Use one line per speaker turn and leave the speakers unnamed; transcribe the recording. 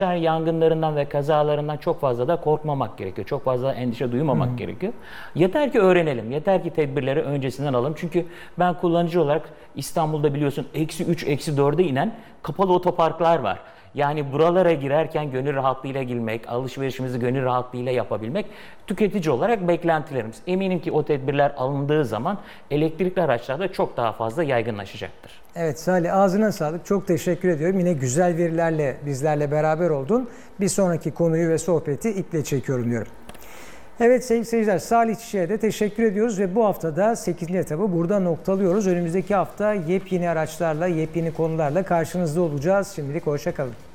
Yangınlarından ve kazalarından çok fazla da korkmamak gerekiyor. Çok fazla endişe duymamak gerekiyor. Yeter ki öğrenelim. Yeter ki tedbirleri öncesinden alalım. Çünkü ben kullanıcı olarak İstanbul'da biliyorsun -3, -4'e inen kapalı otoparklar var. Yani buralara girerken gönül rahatlığıyla girmek, alışverişimizi gönül rahatlığıyla yapabilmek tüketici olarak beklentilerimiz. Eminim ki o tedbirler alındığı zaman elektrikli araçlar da çok daha fazla yaygınlaşacaktır.
Evet Salih, ağzına sağlık. Çok teşekkür ediyorum. Yine güzel verilerle bizlerle beraber oldun. Bir sonraki konuyu ve sohbeti iple çekiyorum diyorum. Evet sevgili seyirciler, Salih Çiçek'e de teşekkür ediyoruz ve bu haftada 8. etabı burada noktalıyoruz. Önümüzdeki hafta yepyeni araçlarla, yepyeni konularla karşınızda olacağız. Şimdilik hoşça kalın.